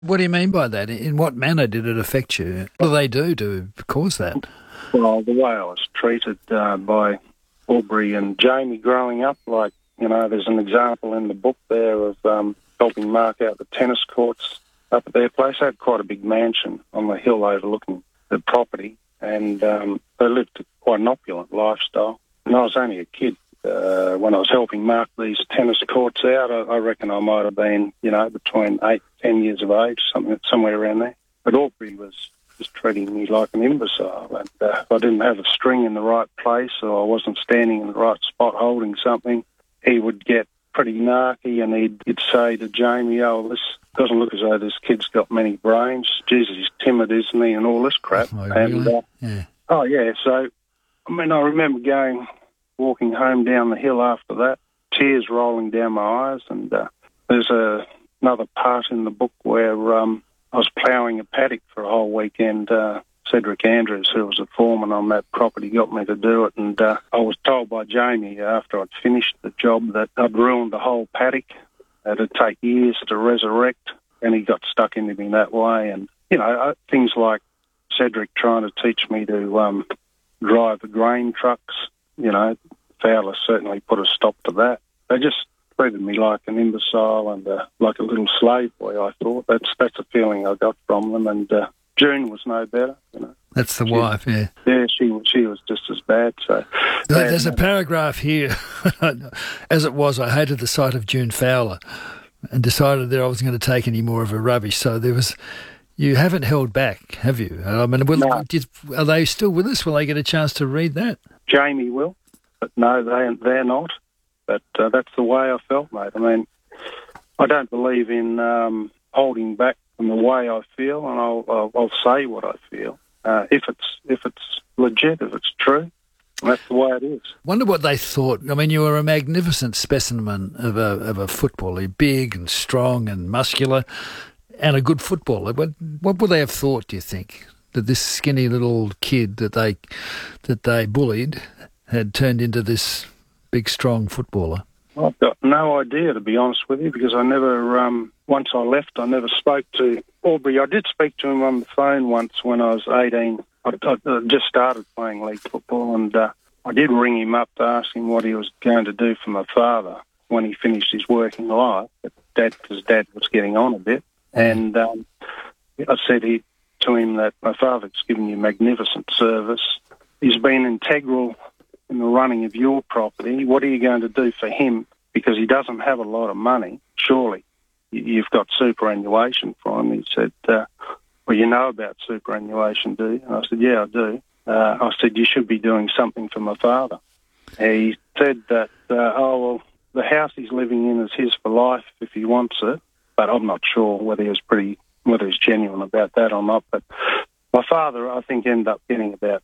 What do you mean by that? In what manner did it affect you? What do they do to cause that? Well, the way I was treated by Aubrey and Jamie growing up, like, there's an example in the book there of helping mark out the tennis courts up at their place. They had quite a big mansion on the hill overlooking the property, and they lived quite an opulent lifestyle. And I was only a kid when I was helping mark these tennis courts out. I reckon I might have been, between 8 and 10 years of age, somewhere around there. But Aubrey was just treating me like an imbecile. And if I didn't have a string in the right place or I wasn't standing in the right spot holding something, he would get pretty narky and he'd say to Jamie, "Oh, this doesn't look as though this kid's got many brains. Jesus, he's timid, isn't he?" and all this crap. Oh, really? Yeah. Oh, yeah. So, I remember walking home down the hill after that, tears rolling down my eyes, and there's another part in the book where I was ploughing a paddock for a whole weekend. Cedric Andrews, who was a foreman on that property, got me to do it, and I was told by Jamie after I'd finished the job that I'd ruined the whole paddock. It'd take years to resurrect, and he got stuck into me that way. And, things like Cedric trying to teach me to drive the grain trucks, Fowler certainly put a stop to that. They just treated me like an imbecile and like a little slave boy, I thought. That's a feeling I got from them, and June was no better, That's the wife, yeah. Yeah, she was just as bad. So there's a paragraph here. As it was, I hated the sight of June Fowler and decided that I wasn't going to take any more of her rubbish. So you haven't held back, have you? No. Are they still with us? Will they get a chance to read that? Jamie will, but no, they're not. But that's the way I felt, mate. I don't believe in holding back from the way I feel, and I'll say what I feel. If it's legit, if it's true, that's the way it is. Wonder what they thought. You were a magnificent specimen of a footballer, big and strong and muscular, and a good footballer. What would they have thought, do you think, that this skinny little kid that they bullied had turned into this big, strong footballer? I've got no idea, to be honest with you, because I never, once I left, I never spoke to Aubrey. I did speak to him on the phone once when I was 18. I just started playing league football, and I did ring him up to ask him what he was going to do for my father when he finished his working life, because Dad was getting on a bit. And I said to him that my father's given you magnificent service. He's been integral in the running of your property. What are you going to do for him? Because he doesn't have a lot of money. Surely you've got superannuation for him. He said, well, you know about superannuation, do you? And I said, yeah, I do. I said, you should be doing something for my father. He said that, the house he's living in is his for life if he wants it, but I'm not sure whether he's genuine about that or not. But my father, I think, ended up getting about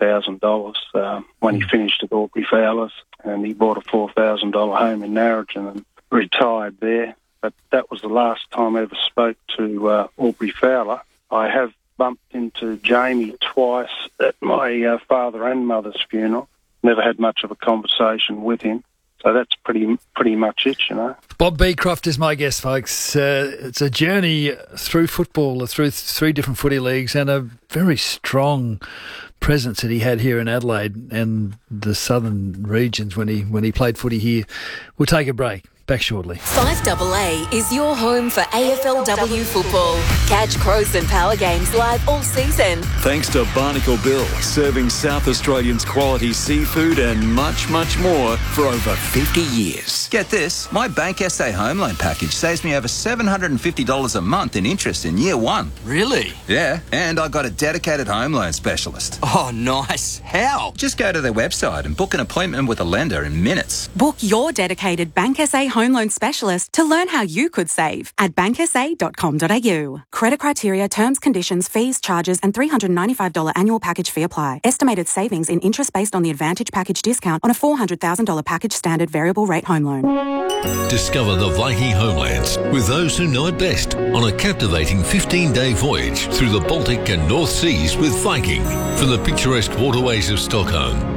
$10,000 when he finished at Aubrey Fowler's, and he bought a $4,000 home in Narrogin and retired there. But that was the last time I ever spoke to Aubrey Fowler. I have bumped into Jamie twice at my father and mother's funeral. Never had much of a conversation with him. So that's pretty much it, Bob Beecroft is my guest, folks. It's a journey through football, through 3 different footy leagues, and a very strong presence that he had here in Adelaide and the southern regions when he played footy here. We'll take a break. Back shortly. 5AA is your home for AFLW football. Catch Crows and Power games live all season. Thanks to Barnacle Bill, serving South Australians quality seafood and much, much more for over 50 years. Get this, my Bank SA home loan package saves me over $750 a month in interest in year 1. Really? Yeah, and I got a dedicated home loan specialist. Oh, nice. How? Just go to their website and book an appointment with a lender in minutes. Book your dedicated Bank SA home loan specialist to learn how you could save at banksa.com.au. Credit criteria, terms, conditions, fees, charges and $395 annual package fee apply. Estimated savings in interest based on the Advantage package discount on a $400,000 package standard variable rate home loan. Discover the Viking homelands with those who know it best on a captivating 15-day voyage through the Baltic and North Seas with Viking. From the picturesque waterways of Stockholm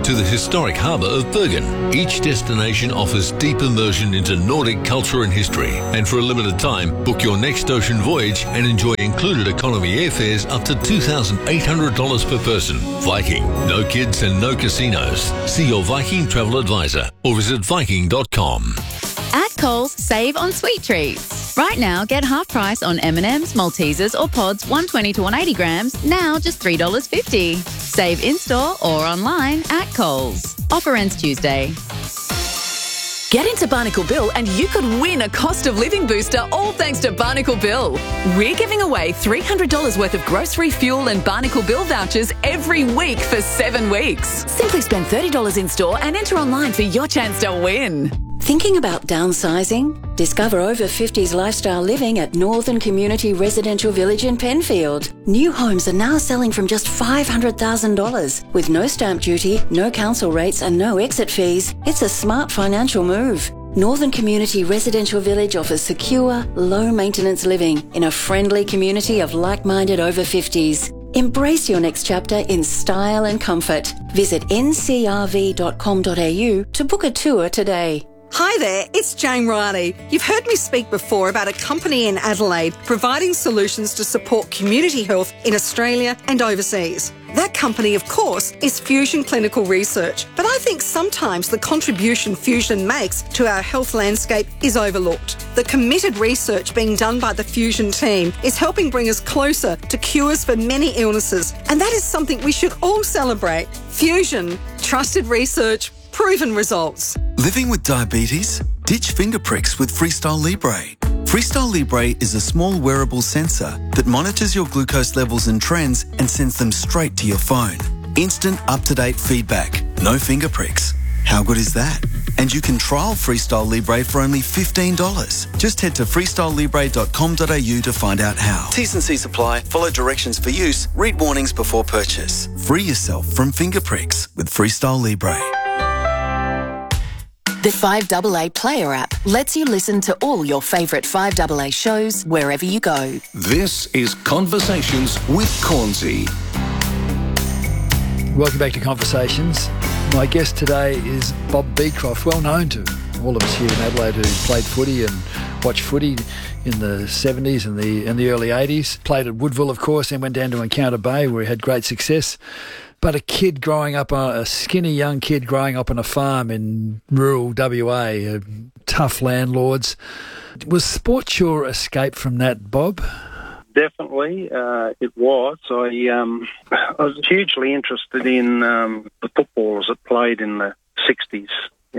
to the historic harbour of Bergen. Each destination offers deep immersion into Nordic culture and history. And for a limited time, book your next ocean voyage and enjoy included economy airfares up to $2,800 per person. Viking, no kids and no casinos. See your Viking travel advisor or visit Viking.com. At Coles, save on sweet treats. Right now, get half price on M&M's, Maltesers or Pods 120 to 180 grams, now just $3.50. Save in-store or online at Coles. Offer ends Tuesday. Get into Barnacle Bill and you could win a cost of living booster, all thanks to Barnacle Bill. We're giving away $300 worth of grocery, fuel and Barnacle Bill vouchers every week for 7 weeks. Simply spend $30 in store and enter online for your chance to win. Thinking about downsizing? Discover over 50s lifestyle living at Northern Community Residential Village in Penfield. New homes are now selling from just $500,000. With no stamp duty, no council rates and no exit fees, it's a smart financial move. Northern Community Residential Village offers secure, low-maintenance living in a friendly community of like-minded over 50s. Embrace your next chapter in style and comfort. Visit ncrv.com.au to book a tour today. Hi there, it's Jane Riley. You've heard me speak before about a company in Adelaide providing solutions to support community health in Australia and overseas. That company, of course, is Fusion Clinical Research, but I think sometimes the contribution Fusion makes to our health landscape is overlooked. The committed research being done by the Fusion team is helping bring us closer to cures for many illnesses, and that is something we should all celebrate. Fusion, trusted research, proven results. Living with diabetes? Ditch finger pricks with Freestyle Libre. Freestyle Libre is a small wearable sensor that monitors your glucose levels and trends and sends them straight to your phone. Instant up-to-date feedback. No finger pricks. How good is that? And you can trial Freestyle Libre for only $15. Just head to freestylelibre.com.au to find out how. T's and C's apply. Follow directions for use. Read warnings before purchase. Free yourself from finger pricks with Freestyle Libre. The 5AA Player app lets you listen to all your favourite 5AA shows wherever you go. This is Conversations with Cornsey. Welcome back to Conversations. My guest today is Bob Beecroft, well known to all of us here in Adelaide who played footy and watched footy in the 70s and the early 80s. Played at Woodville, of course, then went down to Encounter Bay where he had great success. But a skinny young kid growing up on a farm in rural WA, tough landlords. Was sport your escape from that, Bob? Definitely, it was. I was hugely interested in the footballers that played in the 60s,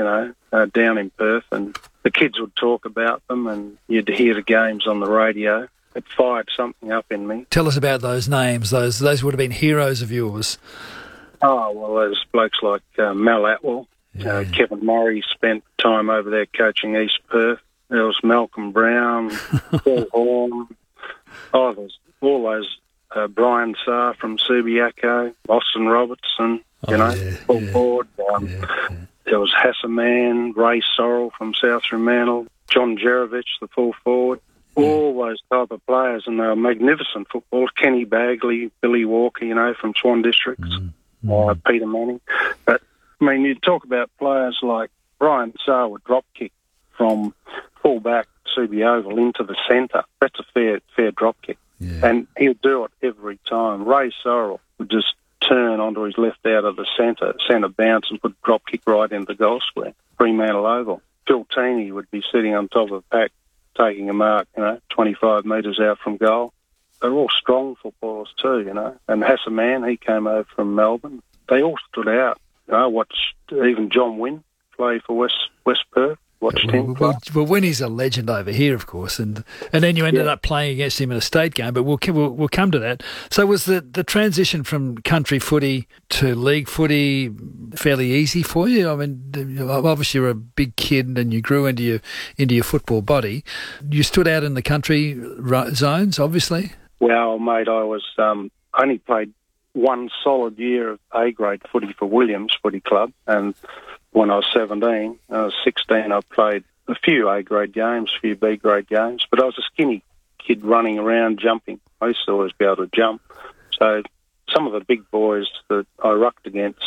down in Perth, and the kids would talk about them and you'd hear the games on the radio. It fired something up in me. Tell us about those names. Those would have been heroes of yours. Oh, well, there's blokes like Mal Atwell. Yeah. Kevin Murray spent time over there coaching East Perth. There was Malcolm Brown, Paul Horn. Oh, there's all those Brian Saar from Subiaco, Austin Robertson, full forward. There was Hassaman, Ray Sorrell from South Fremantle, John Jerovich, the full forward. All those type of players, and they were magnificent footballers. Kenny Bagley, Billy Walker, from Swan Districts, Peter Manning. But, you talk about players like Brian Saar would drop kick from full-back Subi Oval into the centre. That's a fair drop kick. Yeah. And he'll do it every time. Ray Sorrell would just turn onto his left out of the centre bounce and put drop kick right into the goal square. Fremantle Oval. Phil Teeney would be sitting on top of the pack, taking a mark, 25 metres out from goal. They're all strong footballers too, And Hassaman, he came over from Melbourne. They all stood out. I watched even John Wynn play for West Perth. Watched him play. Well, Winnie's a legend over here, of course, and then you ended up playing against him in a state game, but we'll come to that. So was the transition from country footy to league footy fairly easy for you? I mean, obviously you're a big kid and you grew into your football body. You stood out in the country zones, obviously. Well, mate, I was only played one solid year of A-grade footy for Williams Footy Club, and when I was 17, I was 16, I played a few A-grade games, a few B-grade games, but I was a skinny kid running around, jumping. I used to always be able to jump. So some of the big boys that I rucked against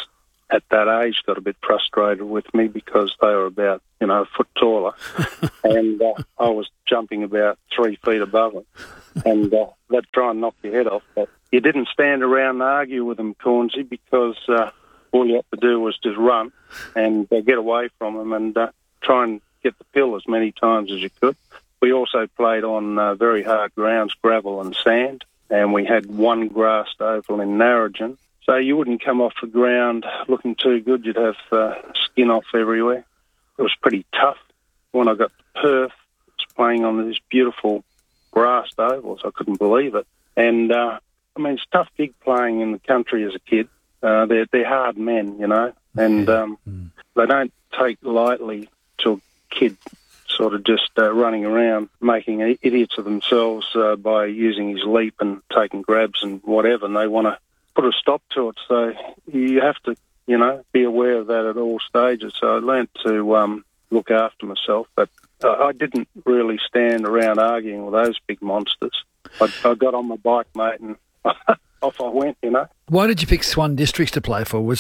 at that age got a bit frustrated with me because they were about, a foot taller. And I was jumping about 3 feet above them. And they'd try and knock your head off. But you didn't stand around and argue with them, Cornsey, because all you had to do was just run and get away from them and try and get the pill as many times as you could. We also played on very hard grounds, gravel and sand, and we had one grassed oval in Narrogin. So you wouldn't come off the ground looking too good. You'd have skin off everywhere. It was pretty tough. When I got to Perth, I was playing on these beautiful grassed ovals. I couldn't believe it. And, it's tough gig playing in the country as a kid. They're hard men, and they don't take lightly to a kid sort of just running around making idiots of themselves by using his leap and taking grabs and whatever, and they want to put a stop to it. So you have to, be aware of that at all stages. So I learnt to look after myself, but I didn't really stand around arguing with those big monsters. I got on my bike, mate, and off I went, Why did you pick Swan Districts to play for? Were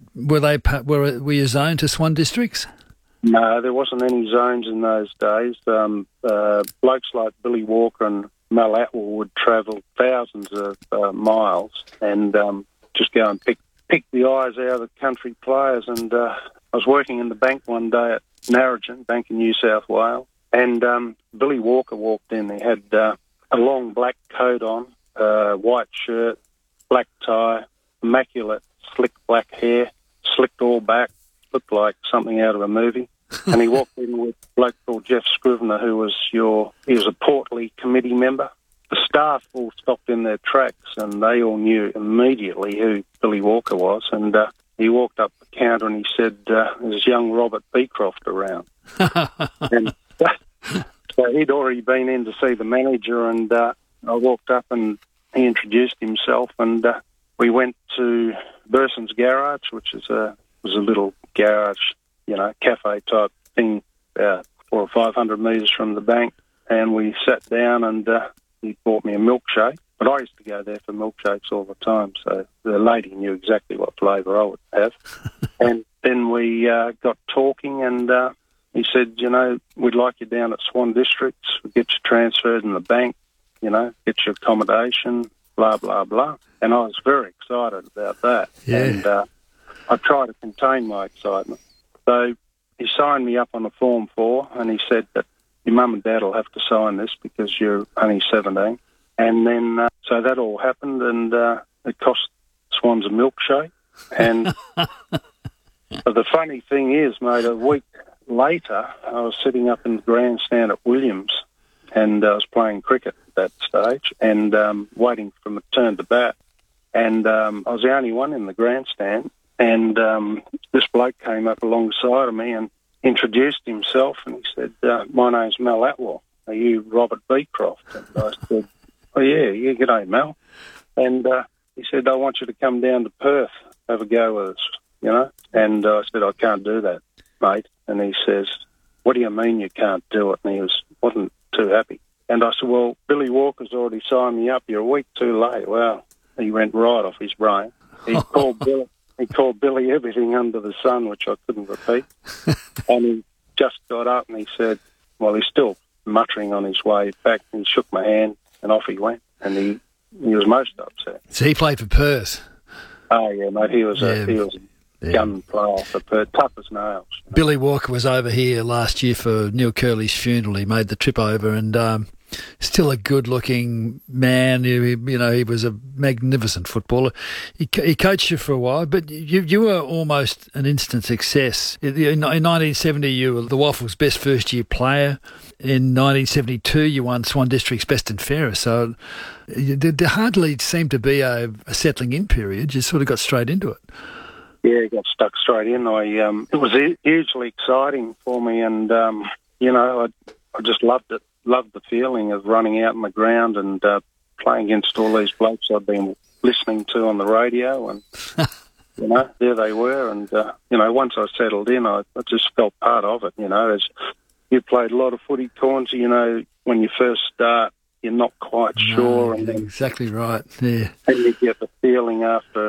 you zoned to Swan Districts? No, there wasn't any zones in those days. Blokes like Billy Walker and Mel Atwell would travel thousands of miles and just go and pick the eyes out of the country players. And I was working in the bank one day at Narrogin, Bank in New South Wales, and Billy Walker walked in. He had a long black coat on, white shirt, black tie, immaculate slick black hair, slicked all back, looked like something out of a movie. And he walked in with a bloke called Jeff Scrivener, he was a portly committee member. The staff all stopped in their tracks and they all knew immediately who Billy Walker was. And he walked up the counter and he said, there's young Robert Beecroft around. And so he'd already been in to see the manager, and I walked up and he introduced himself, and we went to Burson's Garage, which was a little garage, cafe type thing, 400 or 500 metres from the bank, and we sat down and he bought me a milkshake. But I used to go there for milkshakes all the time, so the lady knew exactly what flavour I would have. And then we got talking, and he said, we'd like you down at Swan Districts, we'll get you transferred in the bank, get your accommodation, blah, blah, blah. And I was very excited about that. Yeah. And I tried to contain my excitement. So he signed me up on a Form 4, and he said that your mum and dad will have to sign this because you're only 17. And then, so that all happened, and it cost Swans a milkshake. And but the funny thing is, mate, a week later, I was sitting up in the grandstand at Williams, and I was playing cricket at that stage, and waiting for my turn to bat. And I was the only one in the grandstand, and this bloke came up alongside of me and introduced himself, and he said, my name's Mel Atwell. Are you Robert Beecroft? And I said, oh, yeah, g'day, Mel. And he said, I want you to come down to Perth, have a go with us, And I said, I can't do that, mate. And he says, what do you mean you can't do it? And he wasn't too happy. And I said, well, Billy Walker's already signed me up. You're a week too late. Well, he went right off his brain. He called Billy everything under the sun, which I couldn't repeat. And he just got up and he said, well, he's still muttering on his way back, and he shook my hand and off he went. And he was most upset. So he played for Perth? Oh, yeah, mate. He was a gun player for Perth, tough as nails. Billy Walker was over here last year for Neil Curley's funeral. He made the trip over, and still a good-looking man. He was a magnificent footballer. He coached you for a while, but you were almost an instant success. In 1970, you were the Waffles' best first-year player. In 1972, you won Swan District's best and fairest. So there hardly seemed to be a settling-in period. You sort of got straight into it. Yeah, got stuck straight in. It was hugely exciting for me, and I just loved it. Loved the feeling of running out on the ground and playing against all these blokes I'd been listening to on the radio, and there they were. And once I settled in, I just felt part of it. As you played a lot of footy, Cornsey, when you first start, you're not quite sure, and then exactly right. Yeah, and you get the feeling after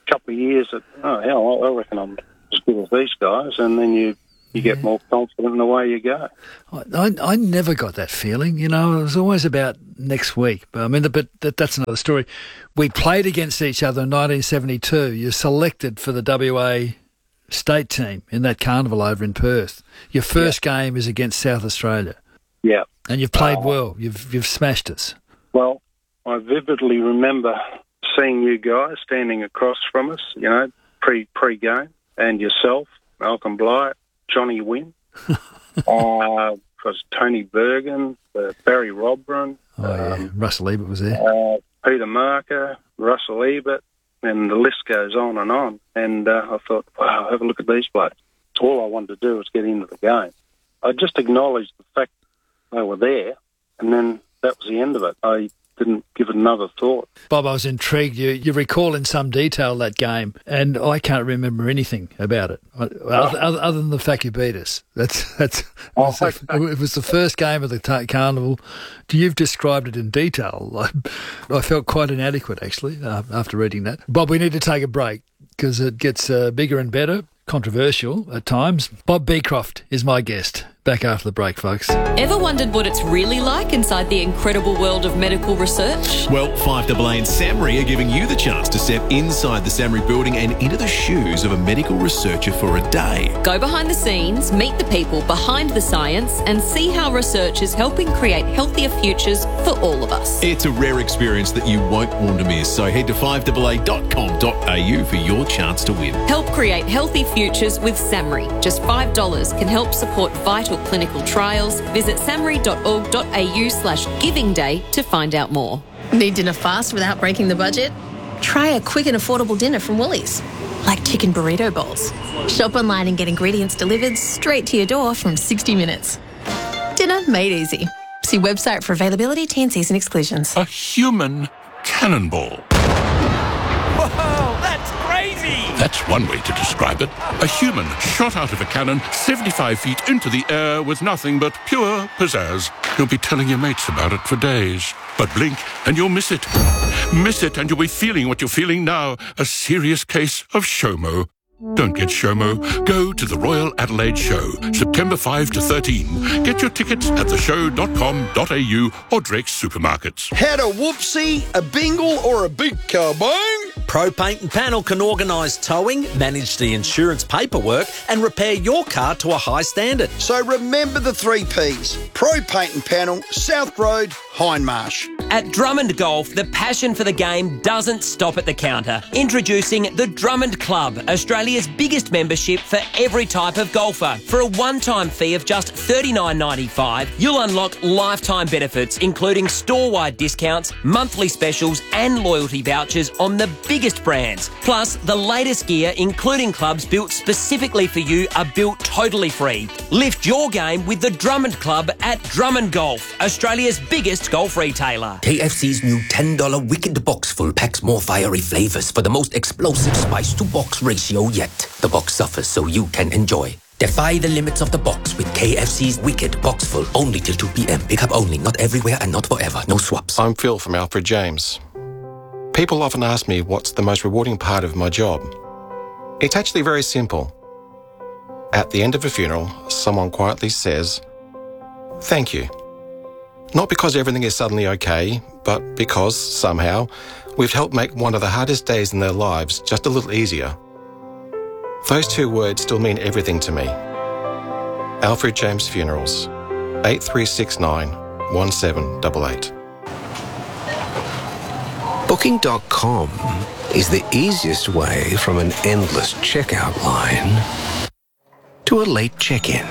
couple of years that, I reckon I'm as good as these guys, and then you get more confident in the way you go. I never got that feeling, you know. It was always about next week. But that's another story. We played against each other in 1972. You're selected for the WA state team in that carnival over in Perth. Your first game is against South Australia. Yeah. And you've played well. You've smashed us. Well, I vividly remember seeing you guys standing across from us, you know, pre-game, and yourself, Malcolm Blythe, Johnny Wynn, was Tony Bergen, Barry Robran. Russell Ebert was there. Peter Marker, Russell Ebert, and the list goes on. And I thought, wow, have a look at these blokes. All I wanted to do was get into the game. I just acknowledged the fact they were there, and then that was the end of it. I didn't give it another thought. Bob, I was intrigued. You recall in some detail that game, and I can't remember anything about it, other than the fact you beat us. It was the first game of the carnival. You've described it in detail. I felt quite inadequate, actually, after reading that. Bob, we need to take a break because it gets bigger and better, controversial at times. Bob Beecroft is my guest. Back after the break, folks. Ever wondered what it's really like inside the incredible world of medical research? Well, 5AA and SAMRI are giving you the chance to step inside the SAMRI building and into the shoes of a medical researcher for a day. Go behind the scenes, meet the people behind the science, and see how research is helping create healthier futures for all of us. It's a rare experience that you won't want to miss, so head to 5AA.com.au for your chance to win. Help create healthy futures with SAMRI. Just $5 can help support vital clinical trials. Visit samri.org.au/giving day to find out more. Need dinner fast without breaking the budget? Try a quick and affordable dinner from Woolies, like chicken burrito bowls. Shop online and get ingredients delivered straight to your door from 60 minutes. Dinner made easy. See website for availability, T&Cs and exclusions. A human cannonball. Whoa, that's crazy! That's one way to describe it. A human shot out of a cannon 75 feet into the air with nothing but pure pizzazz. You'll be telling your mates about it for days. But blink and you'll miss it. Miss it and you'll be feeling what you're feeling now. A serious case of SHOMO. Don't get SHOMO. Go to the Royal Adelaide Show, September 5 to 13. Get your tickets at theshow.com.au or Drake's Supermarkets. Had a whoopsie, a bingle or a big kabong? Pro Paint and Panel can organise towing, manage the insurance paperwork and repair your car to a high standard. So remember the 3 Ps. Pro Paint and Panel, South Road, Hindmarsh. At Drummond Golf, the passion for the game doesn't stop at the counter. Introducing the Drummond Club, Australia's biggest membership for every type of golfer. For a one-time fee of just $39.95, you'll unlock lifetime benefits, including store-wide discounts, monthly specials and loyalty vouchers on the biggest brands. Plus, the latest gear, including clubs built specifically for you, are built totally free. Lift your game with the Drummond Club at Drummond Golf, Australia's biggest golf retailer. KFC's new $10 Wicked Box Full packs more fiery flavours for the most explosive spice-to-box ratio yet. The box suffers so you can enjoy. Defy the limits of the box with KFC's Wicked Box Full. Only till 2 p.m. Pick up only, not everywhere and not forever. No swaps. I'm Phil from Alfred James. People often ask me what's the most rewarding part of my job. It's actually very simple. At the end of a funeral, someone quietly says, "Thank you." Not because everything is suddenly okay, but because, somehow, we've helped make one of the hardest days in their lives just a little easier. Those 2 words still mean everything to me. Alfred James Funerals, 8369 1788. Booking.com is the easiest way from an endless checkout line to a late check-in.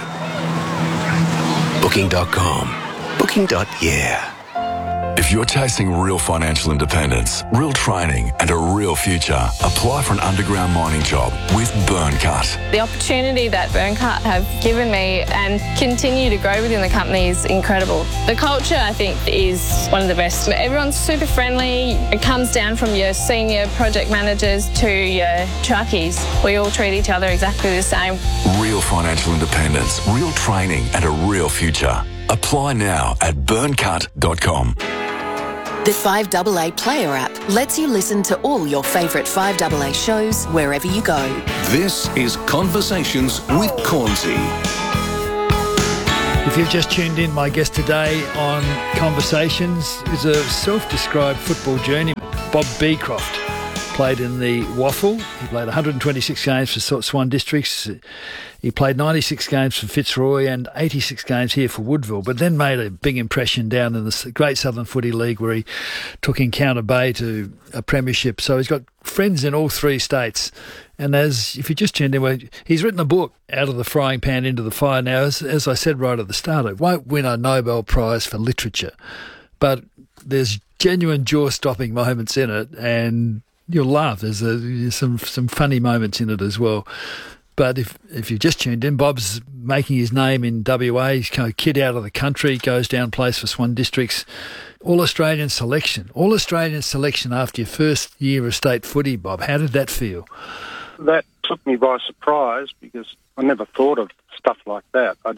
Booking.com. Booking.yeah. If you're chasing real financial independence, real training and a real future, apply for an underground mining job with Burncut. The opportunity that Burncut have given me and continue to grow within the company is incredible. The culture, I think, is one of the best. Everyone's super friendly. It comes down from your senior project managers to your truckies. We all treat each other exactly the same. Real financial independence, real training and a real future. Apply now at burncut.com. The 5AA Player app lets you listen to all your favourite 5AA shows wherever you go. This is Conversations with Cornsey. If you've just tuned in, my guest today on Conversations is a self-described football journeyman, Bob Beecroft. Played in the Waffle. He played 126 games for Swan Districts. He played 96 games for Fitzroy and 86 games here for Woodville, but then made a big impression down in the Great Southern Footy League where he took Encounter Bay to a premiership. So he's got friends in all three states. And if you just tuned in, he's written a book, Out of the Frying Pan into the Fire. Now, as I said right at the start, it won't win a Nobel Prize for literature, but there's genuine jaw-stopping moments in it, and you'll laugh. There's some funny moments in it as well. But if you just tuned in, Bob's making his name in WA. He's a kid out of the country, goes down, plays for Swan Districts. All-Australian selection. All-Australian selection after your first year of state footy, Bob. How did that feel? That took me by surprise because I never thought of stuff like that. I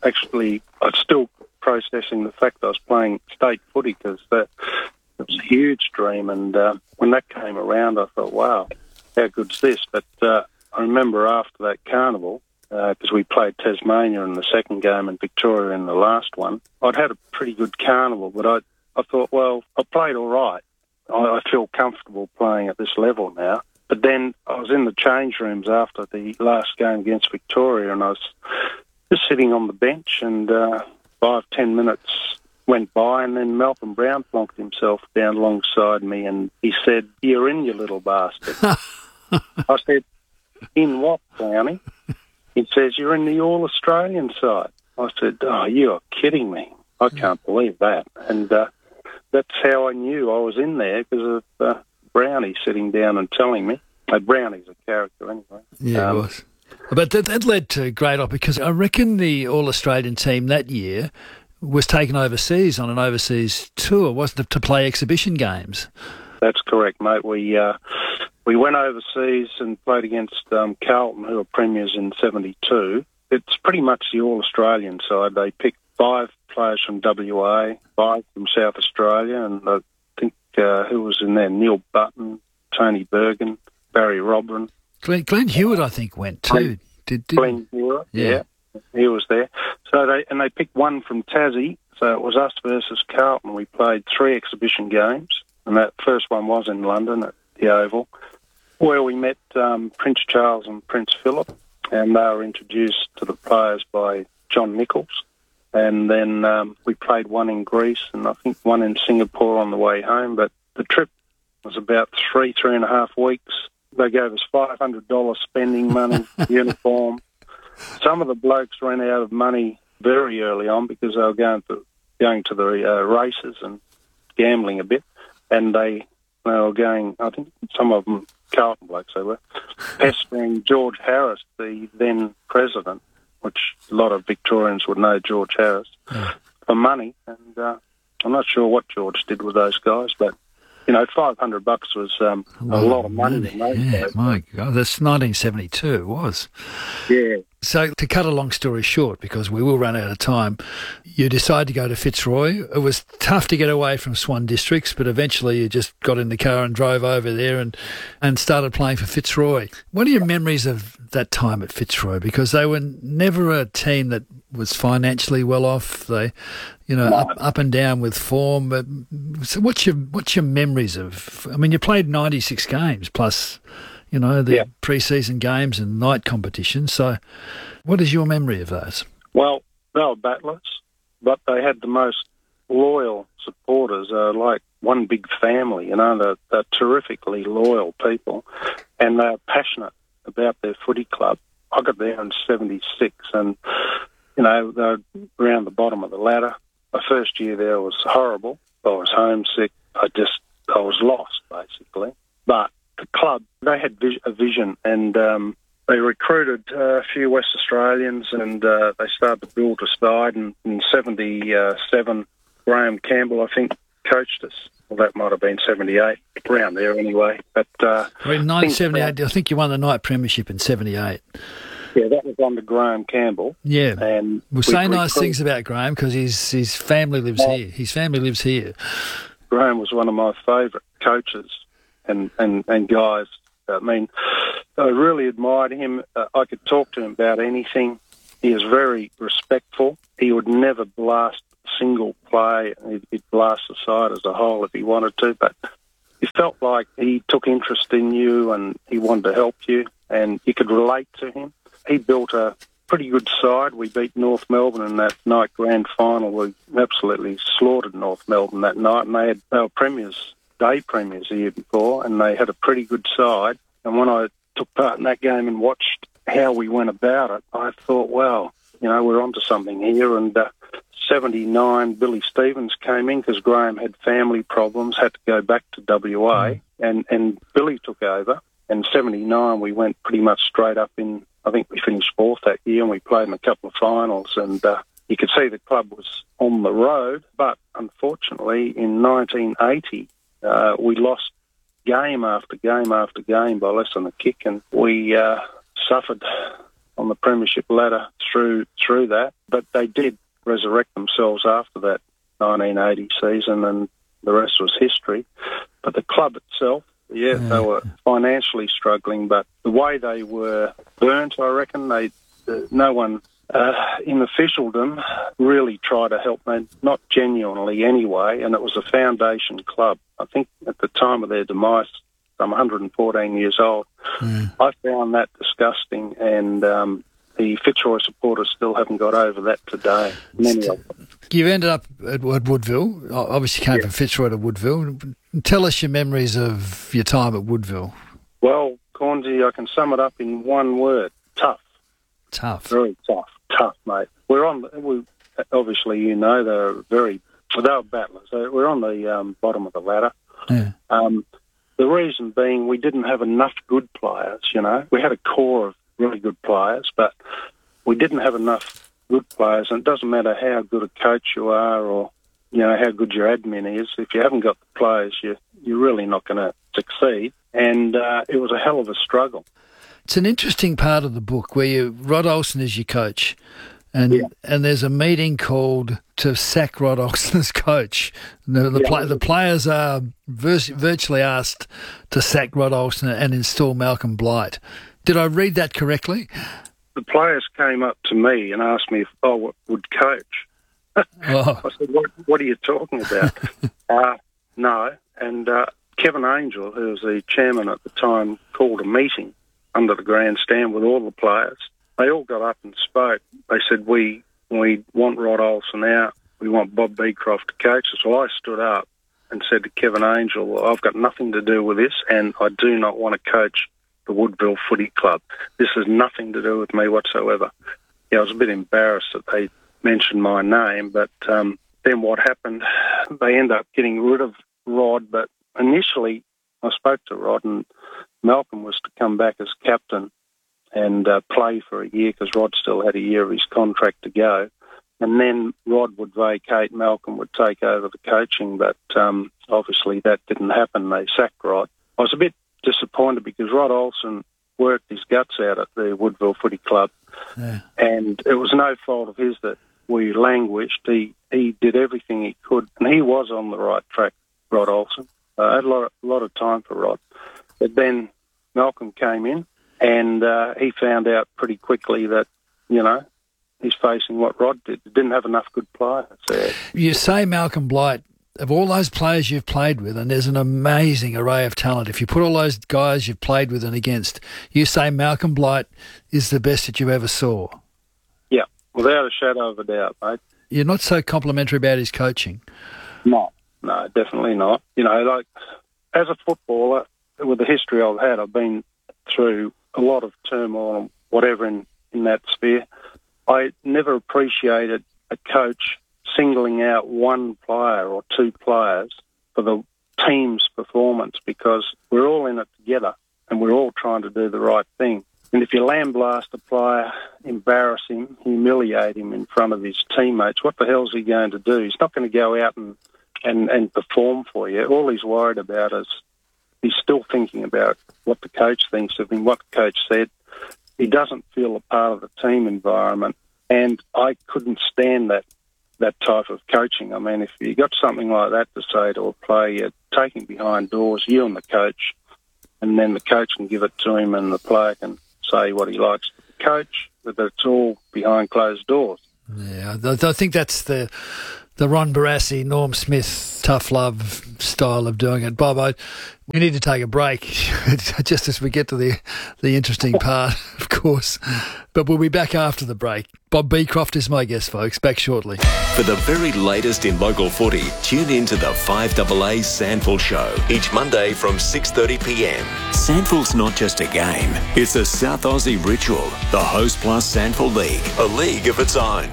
was still processing the fact that I was playing state footy because it was a huge dream. And when that came around, I thought, wow, how good's this? But I remember after that carnival, because we played Tasmania in the second game and Victoria in the last one, I'd had a pretty good carnival, but I thought, well, I played all right. I feel comfortable playing at this level now. But then I was in the change rooms after the last game against Victoria, and I was just sitting on the bench, and 5-10 minutes went by, and then Malcolm Brown plonked himself down alongside me, and he said, "You're in, you little bastard." I said, "In what, Brownie?" He says, "You're in the All-Australian side." I said, "Oh, you are kidding me. I can't believe that." And that's how I knew I was in there, because of Brownie sitting down and telling me. Brownie's a character anyway. Yeah, it was. But that led to great op, because I reckon the All-Australian team that year was taken overseas on an overseas tour, wasn't it, to play exhibition games? That's correct, mate. We went overseas and played against Carlton, who were premiers in 72. It's pretty much the All-Australian side. They picked 5 players from WA, 5 from South Australia, and I think who was in there? Neil Button, Tony Bergen, Barry Robran. Glenn Hewitt, I think, went too. Glenn Hewitt, yeah. He was there. So they picked 1 from Tassie, so it was us versus Carlton. We played 3 exhibition games, and that first one was in London at the Oval, where we met Prince Charles and Prince Philip, and they were introduced to the players by John Nichols. And then we played 1 in Greece and I think 1 in Singapore on the way home. But the trip was about 3.5 weeks. They gave us $500 spending money, uniform. Some of the blokes ran out of money very early on because they were going to the races and gambling a bit. And they were going, I think some of them, Carlton blokes they were, pestering George Harris, the then president, which a lot of Victorians would know George Harris, for money. And I'm not sure what George did with those guys, but, $500 was a lot of money in those days. My God, that's 1972, it was. Yeah. So to cut a long story short, because we will run out of time, you decided to go to Fitzroy. It was tough to get away from Swan Districts, but eventually you just got in the car and drove over there and started playing for Fitzroy. What are your memories of that time at Fitzroy? Because they were never a team that was financially well off. They, up and down with form. But so what's your memories of? I mean, you played 96 games plus, the pre-season games and night competitions. So, what is your memory of those? Well, they were battlers, but they had the most loyal supporters. Like one big family. They're terrifically loyal people, and they're passionate about their footy club. I got there in 76, and they're around the bottom of the ladder. My first year there was horrible. I was homesick. I was lost, basically. But the club, they had a vision, and they recruited a few West Australians, and they started to build a side. And in 77, Graham Campbell, I think, coached us. Well, that might have been 78, around there anyway. But in 1978, I think you won the night premiership in 78. Yeah, that was under Graham Campbell. Yeah, and we'll say nice things about Graham because his family lives here. His family lives here. Graham was one of my favourite coaches and guys. I mean, I really admired him. I could talk to him about anything. He was very respectful. He would never blast a single play. He'd blast the side as a whole if he wanted to, but he felt like he took interest in you and he wanted to help you, and you could relate to him. He built a pretty good side. We beat North Melbourne in that night grand final. We absolutely slaughtered North Melbourne that night, and they were premiers, day premiers the year before, and they had a pretty good side. And when I took part in that game and watched how we went about it, I thought, well, you know, we're onto something here. And 79, Billy Stevens came in because Graham had family problems, had to go back to WA, and Billy took over. And 79, we went pretty much straight up in, I think we finished fourth that year, and we played in a couple of finals. And you could see the club was on the road. But unfortunately, in 1980, we lost game after game after game by less than a kick, and we suffered on the premiership ladder through that. But they did resurrect themselves after that 1980 season, and the rest was history. But the club itself, they were financially struggling, but the way they were burnt, I reckon, no one in officialdom really tried to help them, not genuinely anyway, and it was a foundation club. I think at the time of their demise, I'm 114 years old. I found that disgusting, and the Fitzroy supporters still haven't got over that today. Many of them. You ended up at Woodville. Obviously came from Fitzroy to Woodville. Tell us your memories of your time at Woodville. Well, Cornsey, I can sum it up in one word: tough. Tough. Very tough. Tough, mate. Obviously, you know, they were battlers. We're on the bottom of the ladder. Yeah. The reason being we didn't have enough good players, you know. We had a core of really good players, but we didn't have enough good players, and it doesn't matter how good a coach you are or, you know, how good your admin is. If you haven't got the players, you're really not going to succeed. And it was a hell of a struggle. It's an interesting part of the book where Rod Olsen is your coach, and there's a meeting called to sack Rod Olsen as coach. The players are virtually asked to sack Rod Olsen and install Malcolm Blight. Did I read that correctly? The players came up to me and asked me if I would coach. I said, what are you talking about? No. And Kevin Angel, who was the chairman at the time, called a meeting under the grandstand with all the players. They all got up and spoke. They said, we want Rod Olsen out. We want Bob Beecroft to coach us. So I stood up and said to Kevin Angel, well, I've got nothing to do with this, and I do not want to coach the Woodville Footy Club. This has nothing to do with me whatsoever. Yeah, I was a bit embarrassed that they mentioned my name, but then what happened, they ended up getting rid of Rod, but initially I spoke to Rod, and Malcolm was to come back as captain and play for a year because Rod still had a year of his contract to go. And then Rod would vacate, Malcolm would take over the coaching, but obviously that didn't happen. They sacked Rod. I was a bit disappointed because Rod Olsen worked his guts out at the Woodville Footy Club, and it was no fault of his that we languished. He did everything he could, and he was on the right track, Rod Olsen. I had a lot of time for Rod. But then Malcolm came in, and he found out pretty quickly that, you know, he's facing what Rod did. He didn't have enough good players there. You say Malcolm Blight, of all those players you've played with, and there's an amazing array of talent, if you put all those guys you've played with and against, you say Malcolm Blight is the best that you ever saw. Yeah, without a shadow of a doubt, mate. You're not so complimentary about his coaching. No, definitely not. You know, like, as a footballer, with the history I've had, I've been through a lot of turmoil and whatever in that sphere. I never appreciated a coach singling out one player or two players for the team's performance, because we're all in it together and we're all trying to do the right thing. And if you lamblast a player, embarrass him, humiliate him in front of his teammates, what the hell's he going to do? He's not going to go out and perform for you. All he's worried about is he's still thinking about what the coach thinks of him, what the coach said. He doesn't feel a part of the team environment, and I couldn't stand that that type of coaching. I mean, if you got something like that to say to a player, you're taking behind doors, you and the coach, and then the coach can give it to him and the player can say what he likes to the coach, but it's all behind closed doors. Yeah, I think that's the Ron Barassi, Norm Smith, tough love style of doing it. Bob, we need to take a break just as we get to the interesting part, of course. But we'll be back after the break. Bob Beecroft is my guest, folks. Back shortly. For the very latest in local footy, tune in to the 5AA Sandful Show each Monday from 6:30pm. Sandful's not just a game, it's a South Aussie ritual. The Host Plus Sandful League, a league of its own.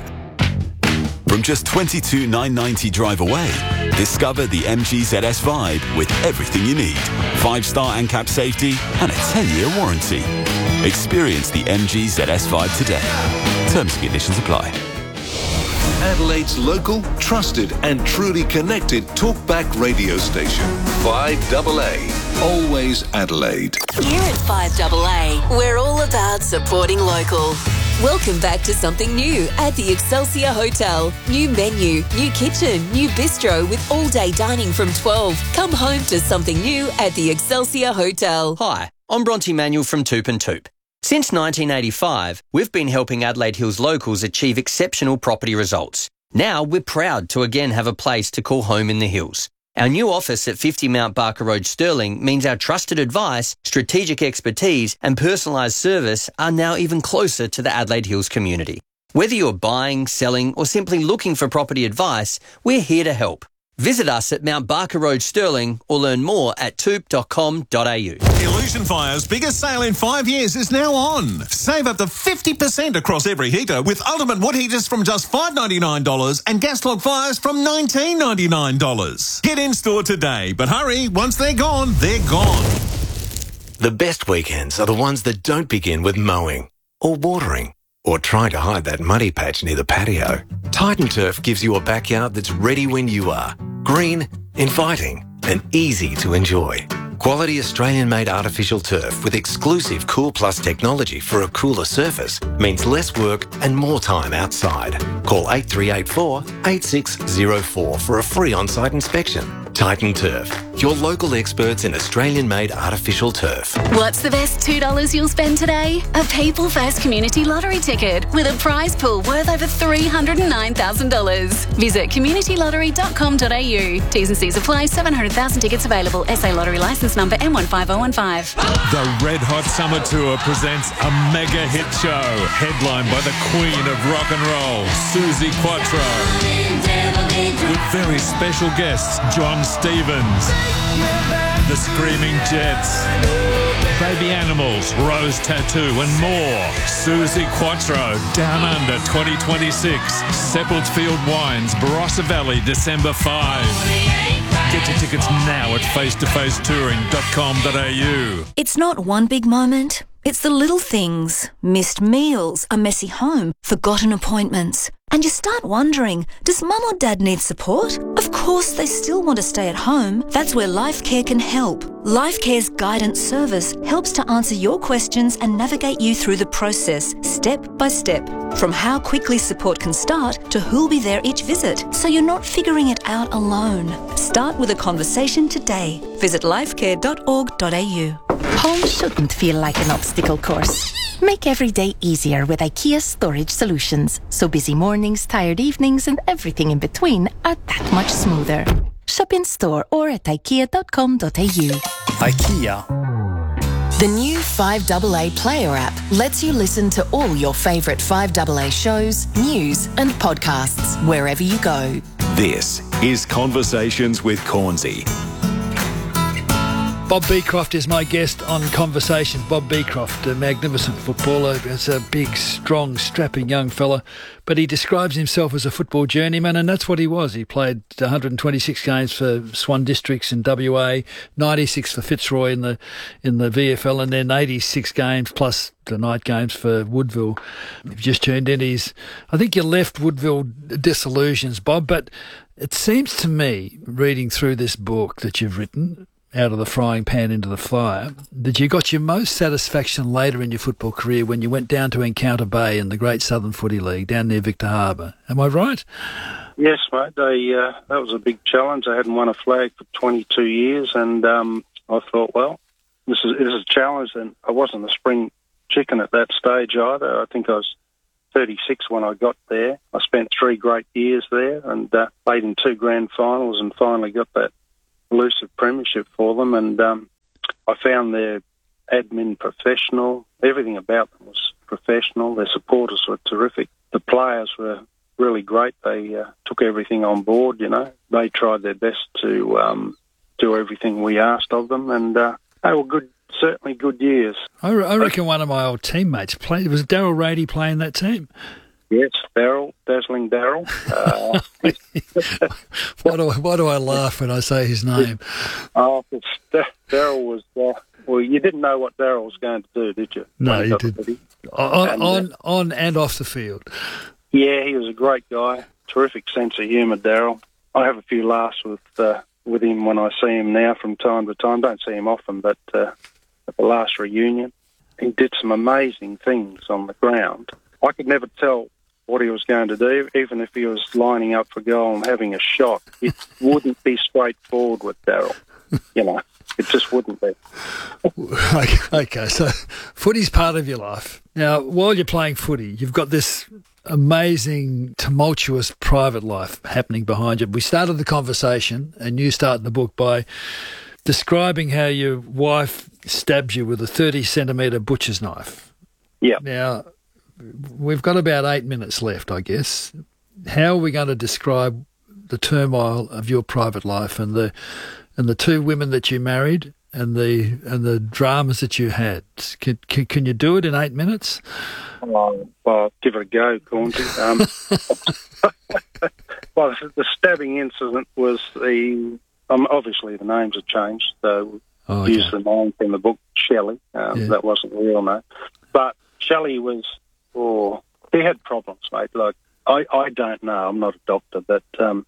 From just $22,990 drive away, discover the MG ZS Vibe with everything you need. 5-star ANCAP safety and a 10-year warranty. Experience the MG ZS Vibe today. Terms and conditions apply. Adelaide's local, trusted and truly connected talkback radio station. 5AA. Always Adelaide. Here at 5AA, we're all about supporting local. Welcome back to something new at the Excelsior Hotel. New menu, new kitchen, new bistro with all-day dining from 12. Come home to something new at the Excelsior Hotel. Hi, I'm Bronte Manuel from Toop and Toop. Since 1985, we've been helping Adelaide Hills locals achieve exceptional property results. Now we're proud to again have a place to call home in the hills. Our new office at 50 Mount Barker Road, Stirling, means our trusted advice, strategic expertise and personalised service are now even closer to the Adelaide Hills community. Whether you're buying, selling or simply looking for property advice, we're here to help. Visit us at Mount Barker Road, Stirling, or learn more at toop.com.au. Illusion Fire's biggest sale in 5 years is now on. Save up to 50% across every heater with ultimate wood heaters from just $5.99 and gas log fires from $19.99. Get in store today, but hurry, once they're gone, they're gone. The best weekends are the ones that don't begin with mowing or watering or trying to hide that muddy patch near the patio. Titan Turf gives you a backyard that's ready when you are. Green, inviting, and easy to enjoy. Quality Australian-made artificial turf with exclusive Cool Plus technology for a cooler surface means less work and more time outside. Call 8384 8604 for a free on-site inspection. Titan Turf, your local experts in Australian-made artificial turf. What's the best $2 you'll spend today? A People First Community Lottery ticket with a prize pool worth over $309,000. Visit communitylottery.com.au. T's and C's apply. 700,000 tickets available. SA Lottery licence number M15015. The Red Hot Summer Tour presents a mega hit show headlined by the Queen of Rock and Roll, Suzi Quatro, with very special guests John Stevens, the Screaming Jets, Baby Animals, Rose Tattoo and more. Suzi Quatro, Down Under 2026, Seppeltsfield Wines, Barossa Valley, December 5. Get your tickets now at facetofacetouring.com.au. It's not one big moment. It's the little things. Missed meals, a messy home, forgotten appointments. And you start wondering, does mum or dad need support? Of course they still want to stay at home. That's where LifeCare can help. LifeCare's guidance service helps to answer your questions and navigate you through the process, step by step. From how quickly support can start to who'll be there each visit, so you're not figuring it out alone. Start with a conversation today. Visit lifecare.org.au. Home shouldn't feel like an obstacle course. Make every day easier with IKEA storage solutions, so busy mornings, tired evenings and everything in between are that much smoother. Shop in store or at ikea.com.au. IKEA. The new 5AA Player app lets you listen to all your favourite 5AA shows, news and podcasts wherever you go. This is Conversations with Cornsey. Bob Beecroft is my guest on Conversations. Bob Beecroft, a magnificent footballer, is a big, strong, strapping young fella, but he describes himself as a football journeyman, and that's what he was. He played 126 games for Swan Districts in WA, 96 for Fitzroy in the VFL, and then 86 games plus the night games for Woodville. You've just tuned in. I think you left Woodville disillusions, Bob, but it seems to me, reading through this book that you've written, out of the frying pan into the fire, that you got your most satisfaction later in your football career when you went down to Encounter Bay in the Great Southern Footy League down near Victor Harbour. Am I right? Yes, mate. That was a big challenge. I hadn't won a flag for 22 years, and I thought, well, this is a challenge. And I wasn't a spring chicken at that stage either. I think I was 36 when I got there. I spent 3 great years there and played in 2 grand finals and finally got that elusive premiership for them. And I found their admin professional. Everything about them was professional. Their supporters were terrific. The players were really great. They took everything on board, you know. They tried their best to do everything we asked of them, and they were good. Certainly good years. I reckon one of my old teammates played. Was Daryl Rady playing that team? Yes, Daryl, Dazzling Daryl. Why do I laugh when I say his name? Oh, Daryl was. Well, you didn't know what Daryl was going to do, did you? No, you didn't. On and off the field. Yeah, he was a great guy. Terrific sense of humour, Daryl. I have a few laughs with him when I see him now from time to time. Don't see him often, but at the last reunion, he did some amazing things on the ground. I could never tell what he was going to do, even if he was lining up for goal and having a shot. It wouldn't be straightforward with Daryl, you know. It just wouldn't be. Okay, so footy's part of your life. Now, while you're playing footy, you've got this amazing, tumultuous private life happening behind you. We started the conversation, and you start the book by describing how your wife stabs you with a 30-centimetre butcher's knife. Yeah. Now, we've got about 8 minutes left, I guess. How are we going to describe the turmoil of your private life and the 2 women that you married and the dramas that you had? Can you do it in 8 minutes? Well, give it a go, Cornsey. Well, the stabbing incident was obviously the names have changed, so use the name in the book, Shelley. That wasn't the real name. But Shelley was, he had problems, mate. Like, I don't know, I'm not a doctor, but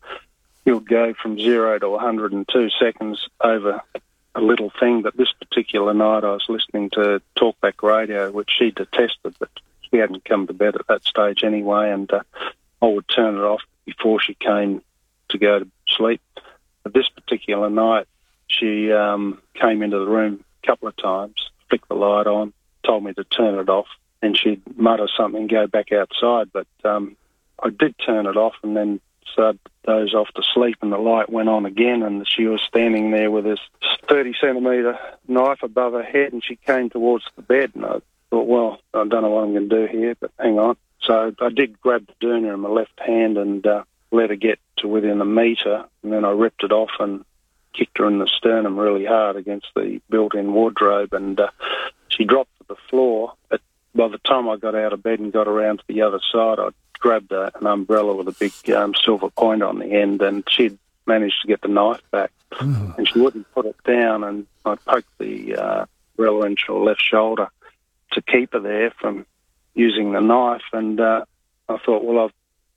he would go from 0 to 100 in 2 seconds over a little thing. But this particular night I was listening to talkback radio, which she detested, but she hadn't come to bed at that stage anyway, and I would turn it off before she came to go to sleep. But this particular night, she came into the room a couple of times, flicked the light on, told me to turn it off, and she'd mutter something and go back outside. But I did turn it off and then started to doze off to sleep, and the light went on again, and she was standing there with this 30-centimetre knife above her head, and she came towards the bed, and I thought, well, I don't know what I'm going to do here, but hang on. So I did grab the doona in my left hand and let her get to within a metre, and then I ripped it off and kicked her in the sternum really hard against the built-in wardrobe, and she dropped to the floor. But by the time I got out of bed and got around to the other side, I grabbed an umbrella with a big silver point on the end, and she'd managed to get the knife back, and she wouldn't put it down, and I poked the umbrella into her left shoulder to keep her there from using the knife, and I thought, well,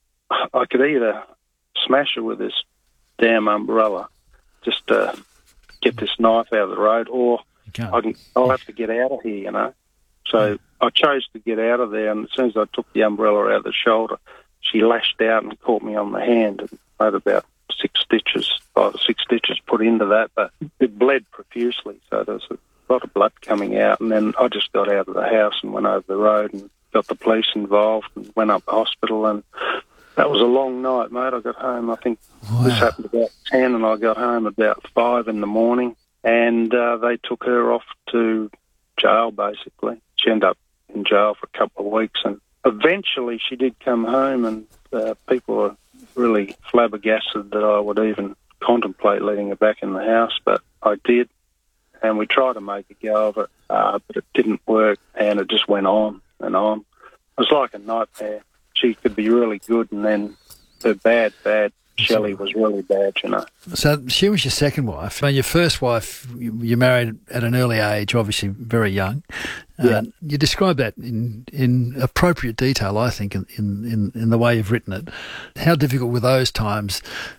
I could either smash her with this damn umbrella just to get this knife out of the road, or I'll have to get out of here, you know. So I chose to get out of there, and as soon as I took the umbrella out of the shoulder, she lashed out and caught me on the hand, and I had about 5 or 6 stitches put into that, but it bled profusely, so there was a lot of blood coming out. And then I just got out of the house and went over the road and got the police involved and went up to the hospital, and that was a long night, mate. I got home, I think this happened about 10, and I got home about 5 in the morning, and they took her off to jail, basically. She ended up in jail for a couple of weeks, and eventually she did come home, and people were really flabbergasted that I would even contemplate letting her back in the house, but I did, and we tried to make a go of it, but it didn't work, and it just went on and on. It was like a nightmare. She could be really good, and then her bad Shelley was really bad, you know. So she was your second wife. Now, your first wife, you married at an early age, obviously very young. You describe that in appropriate detail, I think, in the way you've written it. How difficult were those times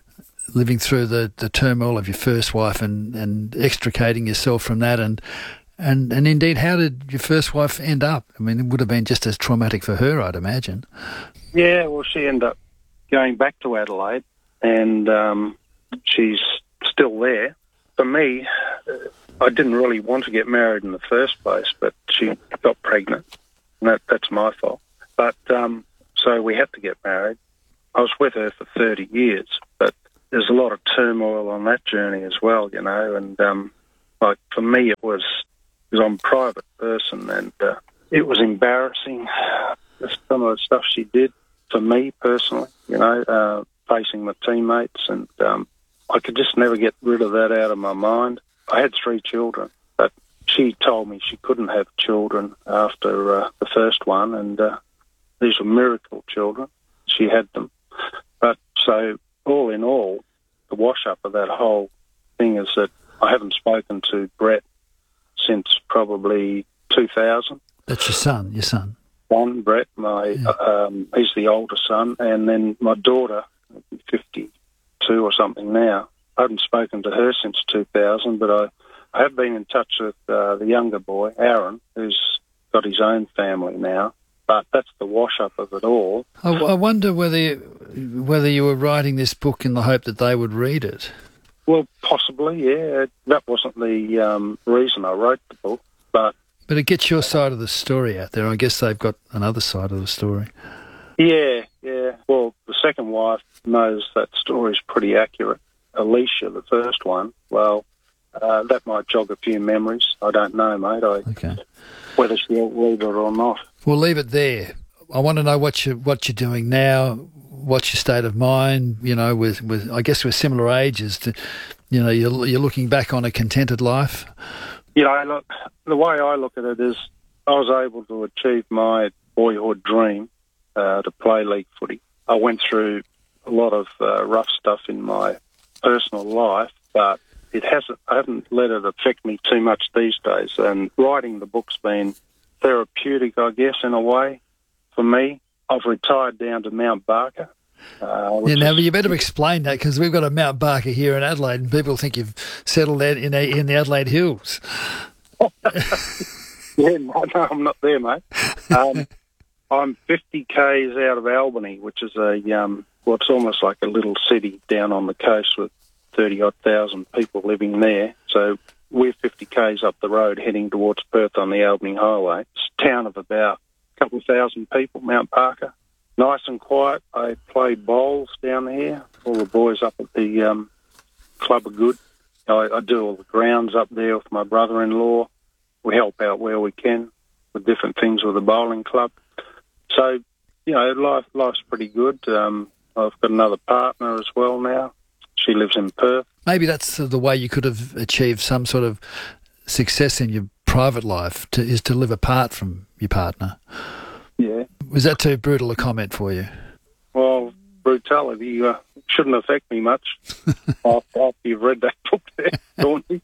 living through the turmoil of your first wife and extricating yourself from that, and indeed, how did your first wife end up? I mean, it would have been just as traumatic for her, I'd imagine. Yeah, well, she ended up going back to Adelaide, and she's still there. For me, I didn't really want to get married in the first place, but she got pregnant, and that's my fault. But so we had to get married. I was with her for 30 years, but there's a lot of turmoil on that journey as well, you know, and like for me it was, because I'm a private person, and it was embarrassing, some of the stuff she did for me personally, you know, facing my teammates, and I could just never get rid of that out of my mind. I had 3 children, but she told me she couldn't have children after the first one, and these were miracle children. She had them. But so, all in all, the wash-up of that whole thing is that I haven't spoken to Brett since probably 2000. That's your son? One, Brett, he's the older son, and then my daughter, 52 or something now. I haven't spoken to her since 2000, but I have been in touch with the younger boy, Aaron, who's got his own family now. But that's the wash-up of it all. I wonder whether you were writing this book in the hope that they would read it. Well, possibly, yeah. That wasn't the reason I wrote the book, but it gets your side of the story out there. I guess they've got another side of the story. Yeah. Well, the second wife knows that story's pretty accurate. Alicia, the first one, well, that might jog a few memories. I don't know, mate. Okay. Whether she'll read it or not. We'll leave it there. I want to know what you're doing now. What's your state of mind? You know, with I guess we're similar ages. You know, you're looking back on a contented life. You know, look, the way I look at it is, I was able to achieve my boyhood dream to play league footy. I went through a lot of rough stuff in my personal life, but I haven't let it affect me too much these days. And writing the book's been therapeutic, I guess, in a way, for me. I've retired down to Mount Barker. But you better explain that, because we've got a Mount Barker here in Adelaide, and people think you've settled there in the Adelaide Hills. Yeah, no, I'm not there, mate. I'm 50 k's out of Albany, which is it's almost like a little city down on the coast with 30-odd thousand people living there. So we're 50 k's up the road heading towards Perth on the Albany Highway. It's a town of about a couple of thousand people, Mount Barker. Nice and quiet. I play bowls down here. All the boys up at the club are good. I do all the grounds up there with my brother-in-law. We help out where we can with different things with the bowling club. So, you know, life's pretty good. I've got another partner as well now. She lives in Perth. Maybe that's the way you could have achieved some sort of success in your private life, is to live apart from your partner. Yeah. Was that too brutal a comment for you? Well, brutality shouldn't affect me much after you've read that book there, Thornton.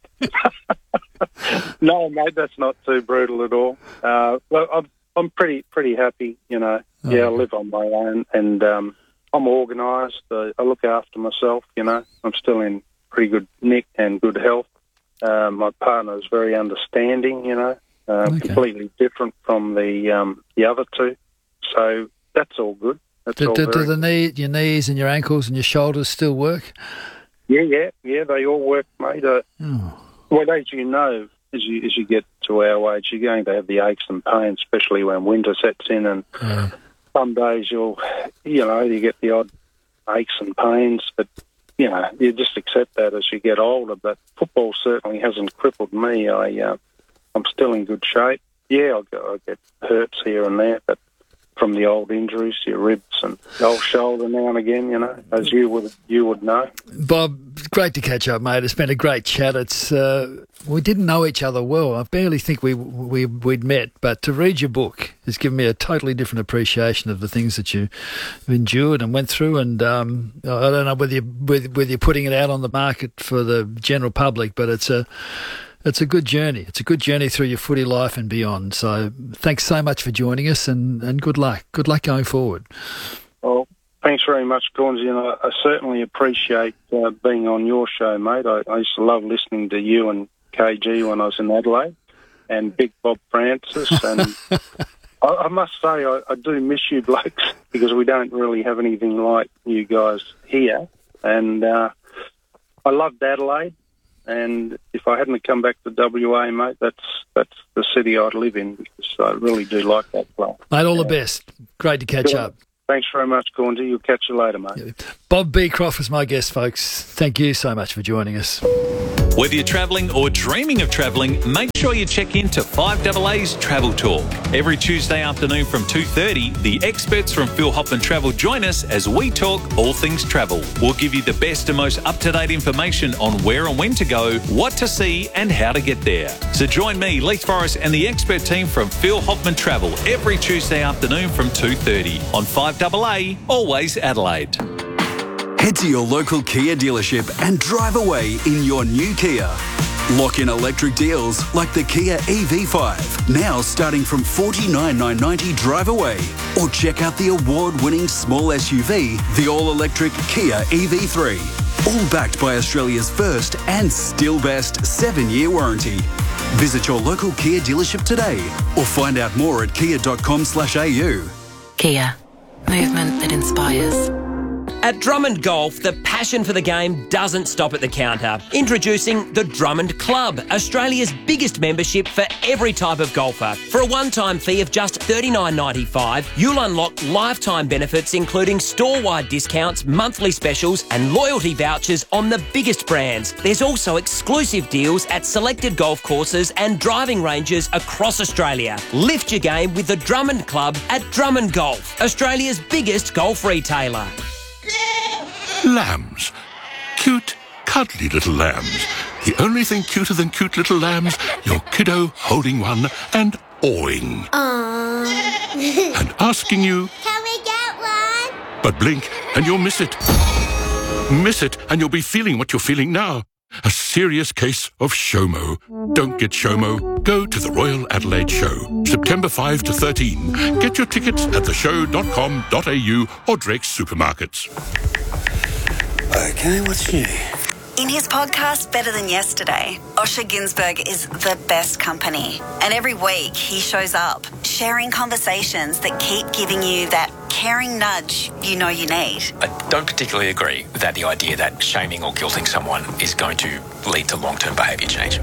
No, mate, that's not too brutal at all. Well, I'm pretty happy, you know. Oh, yeah, I live on my own, and I'm organised. I look after myself, you know. I'm still in pretty good nick and good health. My partner is very understanding, you know. Completely different from the other two. So that's all good. Do your knees and your ankles and your shoulders still work? Yeah, they all work, mate. Well, as you know, as you get to our age, you're going to have the aches and pains, especially when winter sets in, and some days you get the odd aches and pains, but you know, you just accept that as you get older. But football certainly hasn't crippled me. I'm still in good shape. Yeah, I get hurts here and there, but from the old injuries, your ribs and the old shoulder now and again, you know, as you would know. Bob, great to catch up, mate. It's been a great chat. It's we didn't know each other well. I barely think we'd met, but to read your book has given me a totally different appreciation of the things that you've endured and went through. And I don't know whether you're putting it out on the market for the general public, but it's a good journey. It's a good journey through your footy life and beyond. So thanks so much for joining us, and good luck. Good luck going forward. Well, thanks very much, Cornsey, and I certainly appreciate being on your show, mate. I used to love listening to you and KG when I was in Adelaide, and Big Bob Francis, and I must say I do miss you blokes, because we don't really have anything like you guys here, and I loved Adelaide, and if I hadn't come back to WA, mate, that's the city I'd live in, because I really do like that place. Mate, all the best. Great to catch up. Thanks very much, Cornsey. You'll catch you later, mate. Yeah. Bob Beecroft was my guest, folks. Thank you so much for joining us. Whether you're travelling or dreaming of travelling, make sure you check in to 5AA's Travel Talk. Every Tuesday afternoon from 2:30, the experts from Phil Hoffman Travel join us as we talk all things travel. We'll give you the best and most up-to-date information on where and when to go, what to see and how to get there. So join me, Leith Forrest and the expert team from Phil Hoffman Travel every Tuesday afternoon from 2:30 on 5AA, always Adelaide. Head to your local Kia dealership and drive away in your new Kia. Lock in electric deals like the Kia EV5, now starting from $49,990 drive away. Or check out the award-winning small SUV, the all-electric Kia EV3. All backed by Australia's first and still best 7-year warranty. Visit your local Kia dealership today or find out more at kia.com/au. Kia. Movement that inspires. At Drummond Golf, the passion for the game doesn't stop at the counter. Introducing the Drummond Club, Australia's biggest membership for every type of golfer. For a one-time fee of just $39.95, you'll unlock lifetime benefits including store-wide discounts, monthly specials and loyalty vouchers on the biggest brands. There's also exclusive deals at selected golf courses and driving ranges across Australia. Lift your game with the Drummond Club at Drummond Golf, Australia's biggest golf retailer. Lambs. Cute, cuddly little lambs. The only thing cuter than cute little lambs, your kiddo holding one and awing. Aww. And asking you, can we get one? But blink and you'll miss it. Miss it and you'll be feeling what you're feeling now. A serious case of SHOMO. Don't get SHOMO. Go to the Royal Adelaide Show, September 5 to 13. Get your tickets at theshow.com.au or Drake's Supermarkets. Okay, what's new? In his podcast, Better Than Yesterday, Osher Günsberg is the best company. And every week he shows up, sharing conversations that keep giving you that caring nudge you know you need. I don't particularly agree with the idea that shaming or guilting someone is going to lead to long-term behaviour change.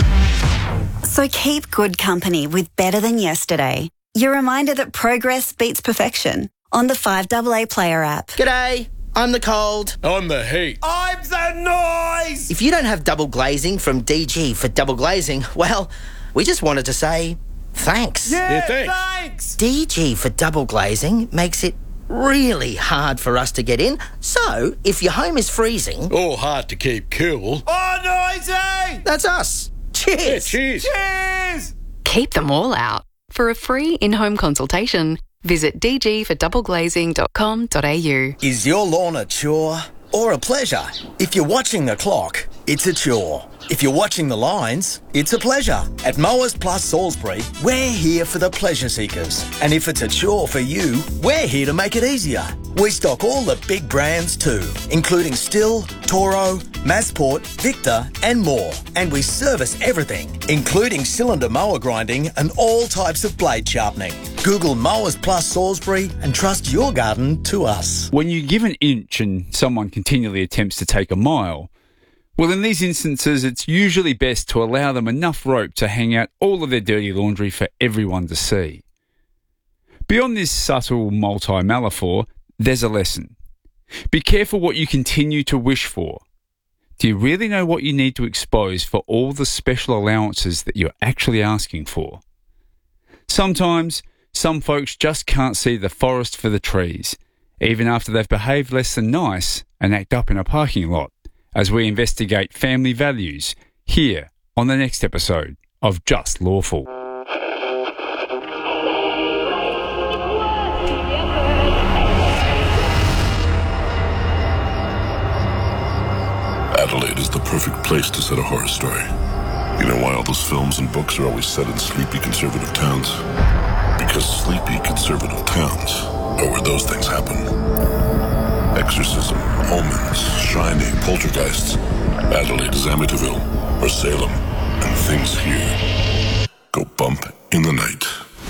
So keep good company with Better Than Yesterday. Your reminder that progress beats perfection on the 5AA Player app. G'day. I'm the cold. I'm the heat. I'm the noise! If you don't have double glazing from DG for double glazing, well, we just wanted to say thanks. Yeah, thanks. DG for double glazing makes it really hard for us to get in. So, if your home is freezing... or hard to keep cool... oh, noisy! That's us. Cheers. Yeah, cheers. Cheers! Keep them all out. For a free in-home consultation, visit dgfordoubleglazing.com.au. Is your lawn a chore or a pleasure? If you're watching the clock, it's a chore. If you're watching the lines, it's a pleasure. At Mowers Plus Salisbury, we're here for the pleasure seekers. And if it's a chore for you, we're here to make it easier. We stock all the big brands too, including Stihl, Toro, Massport, Victor and more. And we service everything, including cylinder mower grinding and all types of blade sharpening. Google Mowers Plus Salisbury and trust your garden to us. When you give an inch and someone continually attempts to take a mile, well, in these instances, it's usually best to allow them enough rope to hang out all of their dirty laundry for everyone to see. Beyond this subtle multi-metaphor, there's a lesson. Be careful what you continue to wish for. Do you really know what you need to expose for all the special allowances that you're actually asking for? Sometimes, some folks just can't see the forest for the trees, even after they've behaved less than nice and act up in a parking lot, as we investigate family values here on the next episode of Just Lawful. Adelaide is the perfect place to set a horror story. You know why all those films and books are always set in sleepy conservative towns? Because sleepy conservative towns are where those things happen. exorcism, omens, shining, poltergeists. Adelaide is Amityville or Salem, and things here go bump in the night.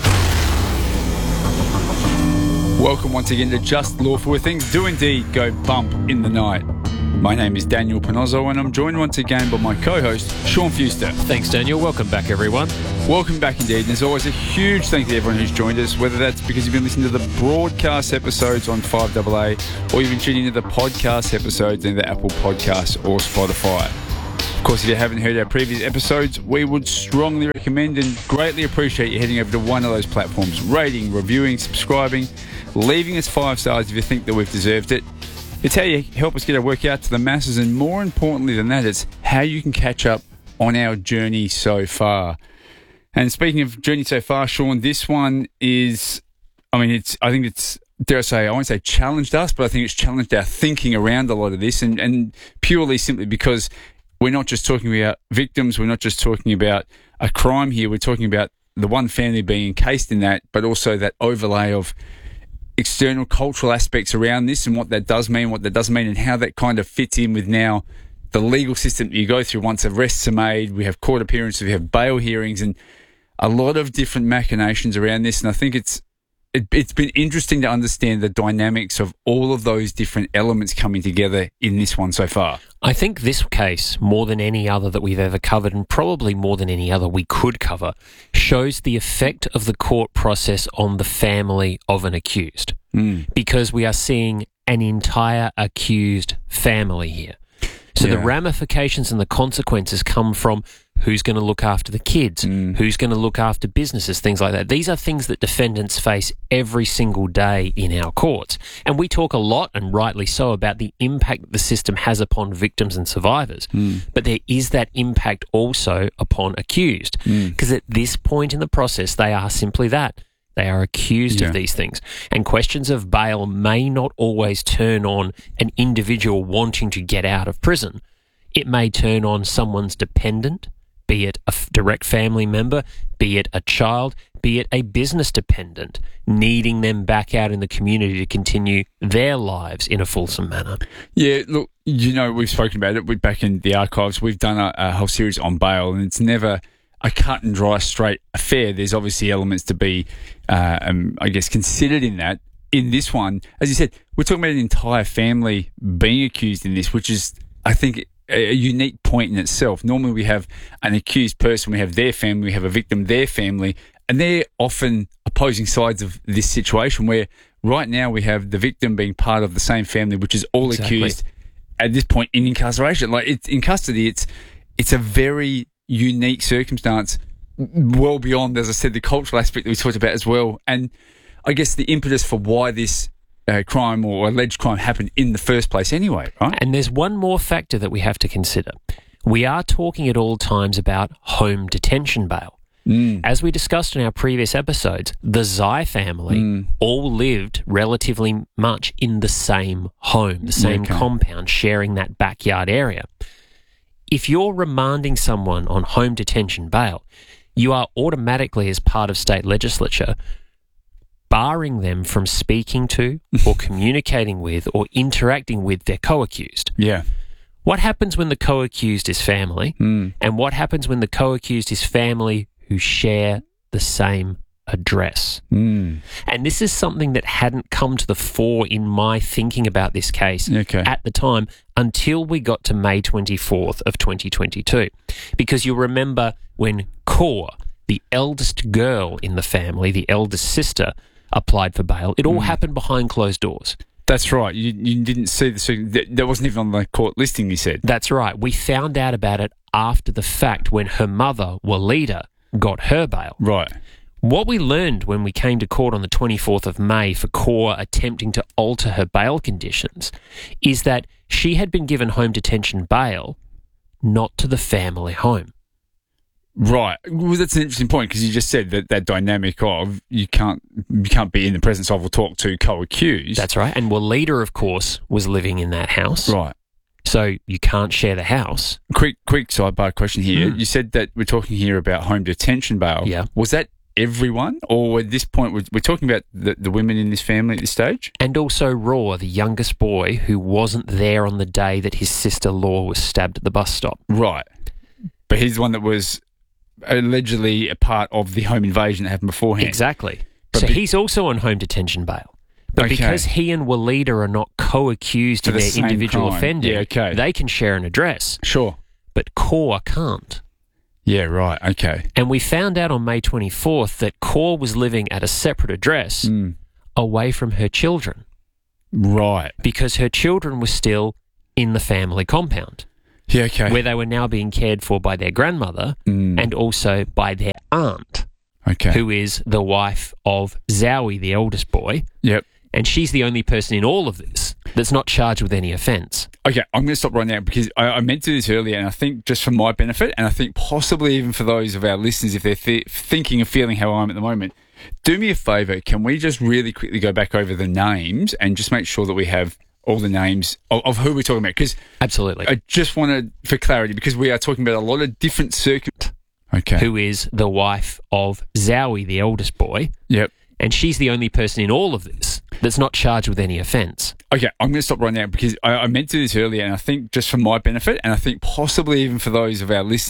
Welcome once again to Just Lawful, where things do indeed go bump in the night. My name is Daniel Panozzo, and I'm joined once again by my co-host, Sean Fuster. Thanks, Daniel. Welcome back, everyone. Welcome back indeed. And as always, a huge thank you to everyone who's joined us, whether that's because you've been listening to the broadcast episodes on 5AA, or you've been tuning into the podcast episodes in the Apple Podcasts or Spotify. Of course, if you haven't heard our previous episodes, we would strongly recommend and greatly appreciate you heading over to one of those platforms, rating, reviewing, subscribing, leaving us 5 stars if you think that we've deserved it. It's how you help us get our work out to the masses, and more importantly than that, it's how you can catch up on our journey so far. And speaking of journey so far, Sean, this one is, I think it's, dare I say, I won't say challenged us, but I think it's challenged our thinking around a lot of this, and purely simply because we're not just talking about victims, we're not just talking about a crime here, we're talking about the one family being encased in that, but also that overlay of external cultural aspects around this and what that does mean, what that doesn't mean, and how that kind of fits in with now the legal system that you go through once arrests are made. We have court appearances, we have bail hearings, and a lot of different machinations around this. And I think it's been interesting to understand the dynamics of all of those different elements coming together in this one so far. I think this case, more than any other that we've ever covered, and probably more than any other we could cover, shows the effect of the court process on the family of an accused. Because we are seeing an entire accused family here. So the ramifications and the consequences come from who's going to look after the kids, who's going to look after businesses, things like that. These are things that defendants face every single day in our courts. And we talk a lot, and rightly so, about the impact that the system has upon victims and survivors. But there is that impact also upon accused. Because at this point in the process, they are simply that. They are accused of these things. And questions of bail may not always turn on an individual wanting to get out of prison. It may turn on someone's dependent, be it a direct family member, be it a child, be it a business dependent, needing them back out in the community to continue their lives in a fulsome manner. Yeah, look, we've spoken about it. Back in the archives, we've done a whole series on bail, and it's never a cut and dry straight affair. There's obviously elements to be, considered in that. In this one, as you said, we're talking about an entire family being accused in this, which is, I think, a unique point in itself. Normally we have an accused person, we have their family, we have a victim, their family, and they're often opposing sides of this situation, where right now we have the victim being part of the same family, which is all accused at this point in incarceration. Like, it's in custody, it's a very unique circumstance, well beyond, as I said, the cultural aspect that we talked about as well. And I guess the impetus for why this crime or alleged crime happened in the first place anyway, right? And there's one more factor that we have to consider. We are talking at all times about home detention bail. As we discussed in our previous episodes, the Zai family all lived relatively much in the same home, the same compound, sharing that backyard area. If you're remanding someone on home detention bail, you are automatically, as part of state legislature, barring them from speaking to or communicating with or interacting with their co-accused. Yeah. What happens when the co-accused is family? And what happens when the co-accused is family who share the same address? And this is something that hadn't come to the fore in my thinking about this case at the time until we got to May 24th of 2022. Because you'll remember when Kaur, the eldest girl in the family, the eldest sister, applied for bail, it all happened behind closed doors. That's right. You didn't see that wasn't even on the court listing, you said. That's right. We found out about it after the fact when her mother, Walida, got her bail. Right. What we learned when we came to court on the 24th of May for Kaur attempting to alter her bail conditions is that she had been given home detention bail, not to the family home. Right. Well, that's an interesting point, because you just said that dynamic of you can't be in the presence of or talk to co-accused. That's right. And Walida, of course, was living in that house. Right. So you can't share the house. Quick sidebar question here. You said that we're talking here about home detention bail. Yeah. Was that everyone? Or at this point, we're talking about the women in this family at this stage? And also Raw, the youngest boy who wasn't there on the day that his sister Law was stabbed at the bus stop. Right. But he's the one that was allegedly a part of the home invasion that happened beforehand. Exactly. But so he's also on home detention bail. But because he and Walida are not co-accused in their individual offending, they can share an address. Sure. But Kaur can't. Yeah, right, okay. And we found out on May 24th that Kaur was living at a separate address away from her children. Right. Because her children were still in the family compound. Yeah, okay. Where they were now being cared for by their grandmother and also by their aunt. Okay. Who is the wife of Zowie, the eldest boy. Yep. And she's the only person in all of this that's not charged with any offence. Okay, I'm going to stop right now because I meant to do this earlier, and I think just for my benefit, and I think possibly even for those of our listeners, if they're thinking and feeling how I'm at the moment, do me a favour, can we just really quickly go back over the names and just make sure that we have all the names of who we're talking about? Because absolutely. I just wanted, for clarity, because we are talking about a lot of different circuits. Okay. Who is the wife of Zowie, the eldest boy. Yep. And she's the only person in all of this that's not charged with any offence. Okay, I'm going to stop right now because I meant to do this earlier, and I think just for my benefit, and I think possibly even for those of our listeners,